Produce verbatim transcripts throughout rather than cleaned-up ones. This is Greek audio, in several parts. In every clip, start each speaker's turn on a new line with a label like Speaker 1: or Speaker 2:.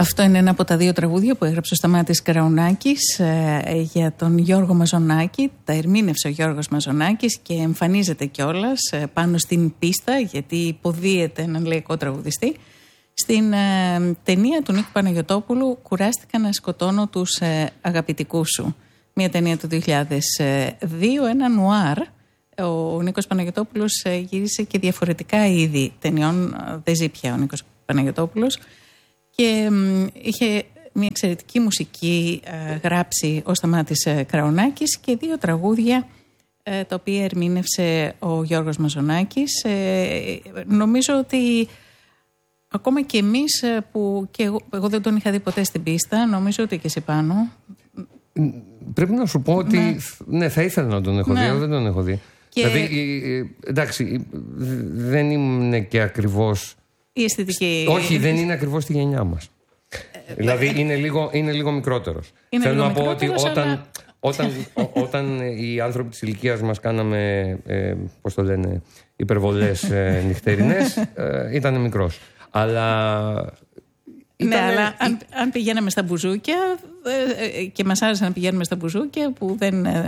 Speaker 1: Αυτό είναι ένα από τα δύο τραγούδια που έγραψε ο Σταμάτης Καραουνάκης ε, για τον Γιώργο Μαζονάκη. Τα ερμήνευσε ο Γιώργος Μαζονάκης και εμφανίζεται κιόλας ε, πάνω στην πίστα, γιατί υποδίεται έναν λαϊκό τραγουδιστή. Στην ε, ταινία του Νίκου Παναγιωτόπουλου «Κουράστηκα να σκοτώνω τους ε, αγαπητικούς σου». Μια ταινία του δύο χιλιάδες δύο, ένα νουάρ. Ο Νίκος Παναγιωτόπουλος ε, γύρισε και διαφορετικά είδη ταινιών. Δεν ζει πια ο Νίκος Παναγιωτόπουλος. Και ε, είχε μια εξαιρετική μουσική ε, γράψει ο Σταμάτης ε, Καραουνάκης και δύο τραγούδια ε, τα οποία ερμήνευσε ο Γιώργος Μαζονάκης. Ε, νομίζω ότι ακόμα και εμείς που και εγώ, εγώ δεν τον είχα δει ποτέ στην πίστα, νομίζω ότι και εσύ πάνω.
Speaker 2: Πρέπει να σου πω ότι ναι, ναι θα ήθελα να τον έχω ναι. δει, εγώ δεν τον έχω δει. Και... Δηλαδή, εντάξει, δεν είναι και ακριβώς...
Speaker 1: Η αισθητική...
Speaker 2: Όχι, δεν είναι ακριβώς τη γενιά μας. Ε, δηλαδή, ε, είναι, λίγο, είναι λίγο μικρότερος.
Speaker 1: Είναι
Speaker 2: Θέλω
Speaker 1: λίγο
Speaker 2: να πω ότι όταν,
Speaker 1: αλλά...
Speaker 2: όταν, ό, όταν οι άνθρωποι της ηλικίας μας κάναμε, ε, πώς το λένε, υπερβολές ε, νυχτερινές, ε, ήταν μικρός. Αλλά...
Speaker 1: Ναι, αλλά αν, αν πηγαίναμε στα μπουζούκια ε, και μας άρεσε να πηγαίνουμε στα μπουζούκια που δεν ε,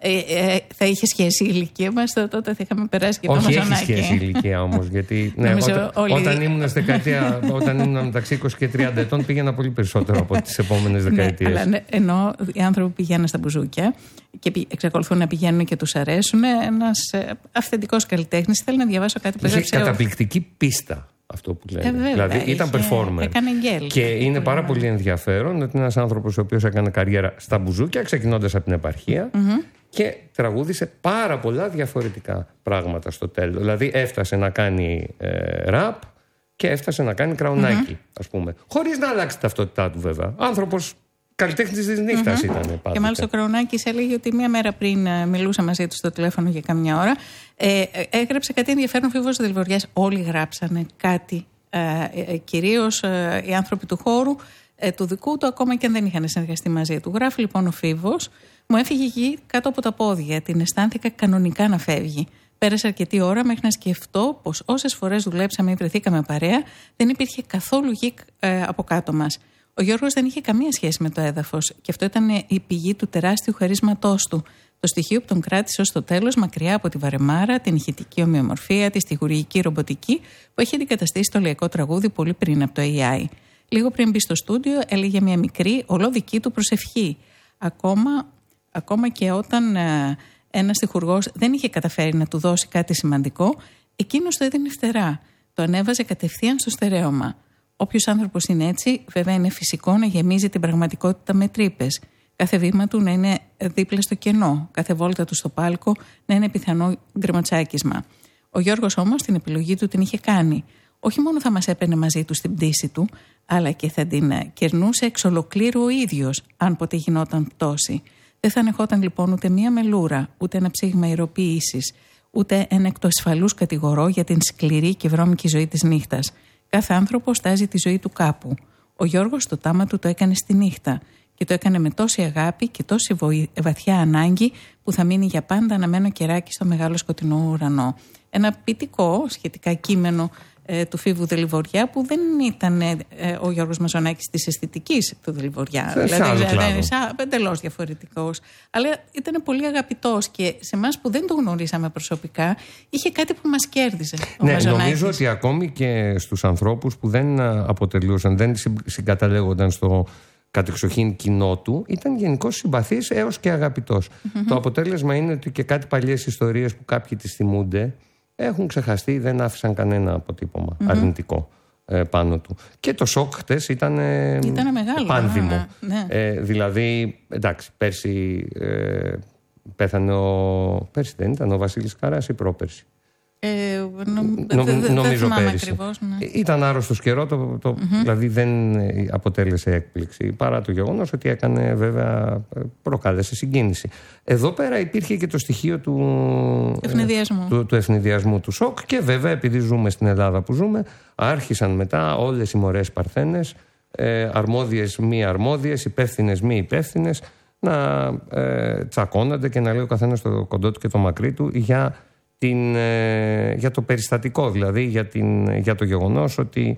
Speaker 1: ε, θα είχε σχέση η ηλικία μας, τότε θα είχαμε περάσει και το Μαζονάκι.
Speaker 2: Όχι, έχει σχέση η ηλικία όμως, γιατί ναι, όταν, όλοι... όταν ήμουν στη δεκαετία, όταν ήμουν μεταξύ είκοσι και τριάντα ετών, πήγαινα πολύ περισσότερο από τις επόμενες δεκαετίες.
Speaker 1: Ναι, αλλά ναι, ενώ οι άνθρωποι πηγαίνουν στα μπουζούκια και εξακολουθούν να πηγαίνουν και τους αρέσουν, ένας αυθεντικός καλλιτέχνης θέλει να διαβάσω κάτι που έγραψε.
Speaker 2: Έχει καταπληκτική πίστα. Αυτό που λένε.
Speaker 1: Ε, βέβαια,
Speaker 2: δηλαδή
Speaker 1: είχε,
Speaker 2: ήταν performer.
Speaker 1: Έκανε γκέλ.
Speaker 2: Και είναι πολύ πάρα πολύ ενδιαφέρον ότι είναι ένας άνθρωπος ο οποίος έκανε καριέρα στα μπουζούκια, ξεκινώντας από την επαρχία mm-hmm. και τραγούδισε πάρα πολλά διαφορετικά πράγματα στο τέλος. Δηλαδή έφτασε να κάνει ε, ραπ και έφτασε να κάνει κραουνάκι, mm-hmm. ας πούμε. Χωρίς να αλλάξει ταυτότητά του, βέβαια. Άνθρωπος καλλιτέχνης της νύχτας mm-hmm. ήταν πάντοτε. Και
Speaker 1: μάλιστα ο Καραουνάκης έλεγε ότι μία μέρα πριν μιλούσα μαζί του στο τηλέφωνο για καμιά ώρα, ε, έγραψε κάτι ενδιαφέρον. Φίβος Δελβοριάς. Όλοι γράψανε κάτι, ε, ε, κυρίως ε, οι άνθρωποι του χώρου, ε, του δικού του, ακόμα και αν δεν είχαν συνεργαστεί μαζί του. Γράφει λοιπόν ο Φίβος, μου έφυγε γη κάτω από τα πόδια, την αισθάνθηκα κανονικά να φεύγει. Πέρασε αρκετή ώρα μέχρι να σκεφτώ πως όσες φορές δουλέψαμε ή βρεθήκαμε παρέα, δεν υπήρχε καθόλου γη ε, από κάτω μας. Ο Γιώργος δεν είχε καμία σχέση με το έδαφος και αυτό ήταν η πηγή του τεράστιου χαρίσματός του. Το στοιχείο που τον κράτησε ως το τέλος μακριά από τη βαρεμάρα, την ηχητική ομοιομορφία, τη στιγουργική ρομποτική που έχει αντικαταστήσει το λαϊκό τραγούδι πολύ πριν από το έι άι. Λίγο πριν μπει στο στούντιο έλεγε μια μικρή, ολόδική του προσευχή. Ακόμα, ακόμα και όταν ε, ένας στιχουργός δεν είχε καταφέρει να του δώσει κάτι σημαντικό, εκείνος το έδινε φτερά. Το ανέβαζε κατευθείαν στο στερέωμα. Όποιος άνθρωπος είναι έτσι, βέβαια είναι φυσικό να γεμίζει την πραγματικότητα με τρύπες. Κάθε βήμα του να είναι δίπλα στο κενό, κάθε βόλτα του στο πάλκο να είναι πιθανό γκρεματσάκισμα. Ο Γιώργος όμως την επιλογή του την είχε κάνει. Όχι μόνο θα μας έπαιρνε μαζί του στην πτήση του, αλλά και θα την κερνούσε εξ ολοκλήρου ο ίδιος, αν ποτέ γινόταν πτώση. Δεν θα ανεχόταν λοιπόν ούτε μία μελούρα, ούτε ένα ψήγμα ηρωποίησης, ούτε ένα εκ του ασφαλούς κατηγορώ για την σκληρή και βρώμικη ζωή της νύχτας. Κάθε άνθρωπος τάζει τη ζωή του κάπου. Ο Γιώργος το τάμα του το έκανε στη νύχτα και το έκανε με τόση αγάπη και τόση βοη... βαθιά ανάγκη που θα μείνει για πάντα αναμένο κεράκι στο μεγάλο σκοτεινό ουρανό. Ένα ποιητικό σχετικά κείμενο ε, του Φίβου Δελβοριά που δεν ήταν ε, ο Γιώργος Μαζονάκης της αισθητικής του Δελβοριά.
Speaker 2: Σε
Speaker 1: δηλαδή
Speaker 2: δηλαδή
Speaker 1: εντελώς διαφορετικός. Αλλά ήταν πολύ αγαπητός και σε εμάς που δεν το γνωρίσαμε προσωπικά είχε κάτι που μας κέρδιζε. Ο
Speaker 2: ναι,
Speaker 1: Μαζονάκης.
Speaker 2: Νομίζω ότι ακόμη και στους ανθρώπους που δεν αποτελούσαν, δεν συγκαταλέγονταν στο κατεξοχήν κοινό του, ήταν γενικώς συμπαθής έως και αγαπητός. Mm-hmm. Το αποτέλεσμα είναι ότι και κάτι παλιές ιστορίες που κάποιοι τις θυμούνται έχουν ξεχαστεί, δεν άφησαν κανένα αποτύπωμα mm-hmm. αρνητικό ε, πάνω του. Και το σοκ χτες ήταν ε, πάνδημο.
Speaker 1: Ναι.
Speaker 2: Ε, δηλαδή, εντάξει, πέρσι ε, πέθανε ο... Πέρσι δεν ήταν ο Βασίλης Καράς ή πρόπερσι.
Speaker 1: Ε, νο,
Speaker 2: νο,
Speaker 1: δε, δε,
Speaker 2: νομίζω
Speaker 1: δε
Speaker 2: πέρυσι.
Speaker 1: Ακριβώς, ναι.
Speaker 2: Ήταν άρρωστος καιρό, το, το, mm-hmm. δηλαδή δεν αποτέλεσε έκπληξη. Παρά το γεγονός ότι έκανε, βέβαια, προκάλεσε συγκίνηση. Εδώ πέρα υπήρχε και το στοιχείο του
Speaker 1: ευνηδιασμού.
Speaker 2: Ε, του, του ευνηδιασμού, του σοκ. Και βέβαια, επειδή ζούμε στην Ελλάδα που ζούμε, άρχισαν μετά όλες οι μωρές παρθένες, ε, αρμόδιες μη αρμόδιες, υπεύθυνες μη υπεύθυνες, να ε, τσακώνονται και να λέει ο καθένας το κοντό του και το μακρύ του για. Την, ε, για το περιστατικό, δηλαδή για, την, για το γεγονός ότι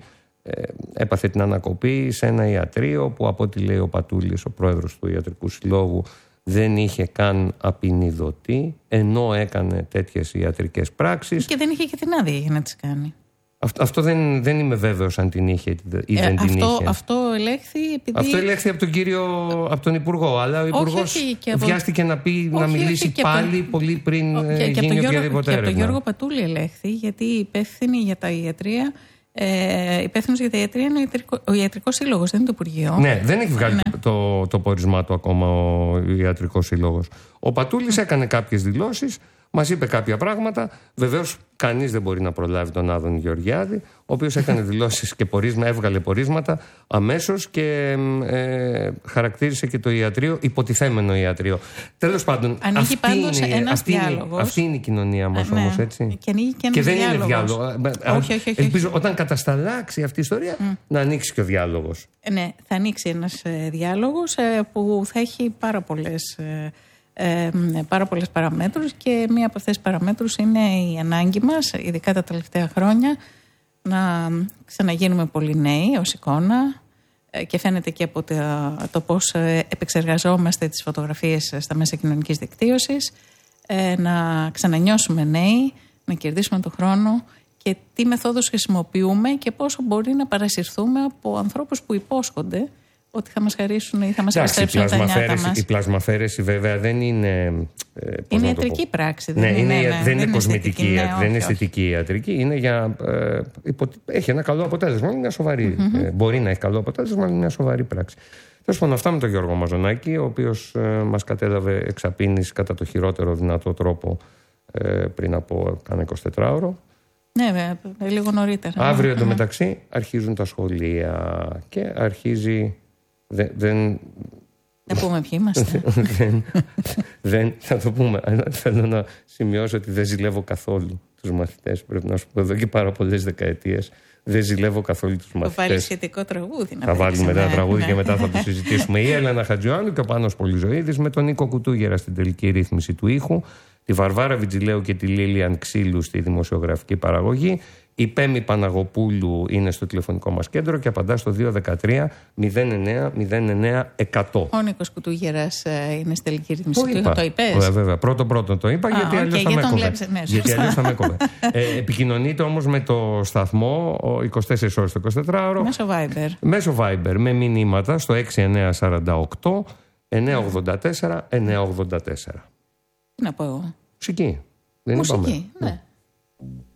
Speaker 2: ε, έπαθε την ανακοπή σε ένα ιατρείο που, από ό,τι λέει ο Πατούλης, ο πρόεδρος του Ιατρικού Συλλόγου, δεν είχε καν απεινιδωτή, ενώ έκανε τέτοιες ιατρικές πράξεις.
Speaker 1: Και δεν είχε και την άδεια για να τις κάνει.
Speaker 2: Αυτό, αυτό δεν, δεν είμαι βέβαιος αν την είχε ή δεν ε, την
Speaker 1: αυτό,
Speaker 2: είχε.
Speaker 1: Αυτό ελέγχθη επειδή...
Speaker 2: Αυτό ελέγχθη από τον κύριο, από τον Υπουργό. Αλλά ο Υπουργός από... βιάστηκε να, πει, όχι, να μιλήσει όχι, πάλι το... πολύ πριν ο... και, γίνει και οποιαδήποτε έρευνα. Και από τον Γιώργο Πατούλη ελέγχθη, γιατί υπεύθυνοι για τα ιατρία... Ε, υπεύθυνος για τα ιατρία είναι ο, ιατρικό, ο Ιατρικός Σύλλογος, δεν είναι το Υπουργείο. Ναι, δεν έχει βγάλει ναι. το, το πόρισμά του ακόμα ο Ιατρικός Σύλλογος. Ο Πατούλης mm. έκανε κάποιες δηλώσεις, μας είπε κάποια πράγματα. Βεβαίως, κανείς δεν μπορεί να προλάβει τον Άδωνη Γεωργιάδη, ο οποίος έκανε δηλώσεις και πορίσμα, έβγαλε πορίσματα αμέσως και ε, χαρακτήρισε και το ιατρείο υποτιθέμενο ιατρείο. Τέλος πάντων,
Speaker 1: ανοίγει πάντως
Speaker 2: είναι,
Speaker 1: ένας
Speaker 2: αυτή,
Speaker 1: διάλογος.
Speaker 2: Είναι, αυτή είναι η κοινωνία μας, ναι. όμως, έτσι.
Speaker 1: Και ανοίγει και ένας
Speaker 2: και δεν
Speaker 1: διάλογος.
Speaker 2: Είναι διάλογο.
Speaker 1: Όχι, όχι, όχι,
Speaker 2: Ελπίζω
Speaker 1: όχι.
Speaker 2: όταν κατασταλάξει αυτή η ιστορία mm. να ανοίξει και ο διάλογος.
Speaker 1: Ναι, θα ανοίξει ένας ε, διάλογος ε, που θα έχει πάρα πολλές... Ε, Ε, πάρα πολλές παραμέτρους και μία από αυτές τις παραμέτρους είναι η ανάγκη μας, ειδικά τα τελευταία χρόνια, να ξαναγίνουμε πολύ νέοι ως εικόνα ε, και φαίνεται και από το, το πώς επεξεργαζόμαστε τις φωτογραφίες στα μέσα κοινωνικής δικτύωσης, ε, να ξανανιώσουμε νέοι, να κερδίσουμε τον χρόνο και τι μεθόδους χρησιμοποιούμε και πόσο μπορεί να παρασυρθούμε από ανθρώπους που υπόσχονται ότι θα μας χαρίσουν ή θα μας επιστρέψουν τα νιάτα μας.
Speaker 2: Η πλασμαφαίρεση βέβαια δεν είναι... Ε,
Speaker 1: είναι ιατρική πράξη.
Speaker 2: Δεν, ναι,
Speaker 1: είναι,
Speaker 2: είναι,
Speaker 1: ναι,
Speaker 2: δεν,
Speaker 1: δεν
Speaker 2: είναι
Speaker 1: είναι
Speaker 2: κοσμητική,
Speaker 1: αισθητική,
Speaker 2: ναι, δεν είναι αισθητική ιατρική. Είναι για, ε, υπο, έχει ένα καλό αποτέλεσμα, είναι μια σοβαρή. Mm-hmm. Ε, μπορεί να έχει καλό αποτέλεσμα, είναι μια σοβαρή πράξη. Τέλος πάντων, αυτά με τον Γιώργο Μαζονάκη, ο οποίος ε, μας κατέλαβε εξαπίνης κατά το χειρότερο δυνατό τρόπο ε, πριν από κάνα εικοσιτετράωρο.
Speaker 1: Ναι, βέβαια, λίγο νωρίτερα.
Speaker 2: Αύριο mm-hmm. εντωμεταξύ αρχίζουν τα σχολεία και αρχίζει. Δεν, δεν...
Speaker 1: Να πούμε ποιοι είμαστε.
Speaker 2: δεν, δεν, θα το πούμε. Θέλω να σημειώσω ότι δεν ζηλεύω καθόλου τους μαθητές. Πρέπει να σου πω εδώ και πάρα πολλές δεκαετίες. Δεν ζηλεύω καθόλου τους μαθητές.
Speaker 1: Θα βάλει σχετικό τραγούδι. Να
Speaker 2: θα βάλουμε μετά ένα τραγούδι
Speaker 1: ναι.
Speaker 2: και μετά θα το συζητήσουμε. Η Έλενα Χατζιωάννου και ο Πάνος Πολυζωίδης με τον Νίκο Κουτούγερα στην τελική ρύθμιση του ήχου. Τη Βαρβάρα Βιτζιλέου και τη Λίλιαν Ξύλου στη δημοσιογραφική παραγωγή. Η Πέμη Παναγοπούλου είναι στο τηλεφωνικό μας κέντρο και απαντά στο δύο ένα τρία μηδέν εννέα μηδέν εννέα εκατό.
Speaker 1: Ο Νίκος Κουτούγερας είναι στη τελική ρύθμιση του
Speaker 2: ήχου.
Speaker 1: Το είπες.
Speaker 2: Βέβαια, βέβαια. Πρώτο πρώτο το είπα. Α, γιατί
Speaker 1: okay,
Speaker 2: αλλιώς θα,
Speaker 1: ναι,
Speaker 2: γιατί αλλιώς θα με κόβε. ε, επικοινωνείτε όμως με το σταθμό είκοσι τέσσερις ώρες το εικοσιτετράωρο.
Speaker 1: Μέσω Viber.
Speaker 2: Μέσω Viber με μηνύματα στο έξι εννέα τέσσερα οκτώ εννέα ογδόντα τέσσερα εννέα ογδόντα τέσσερα.
Speaker 1: Τι να πω εγώ.
Speaker 2: Μουσική. Δεν
Speaker 1: Μουσική,
Speaker 2: είπαμε.
Speaker 1: ναι.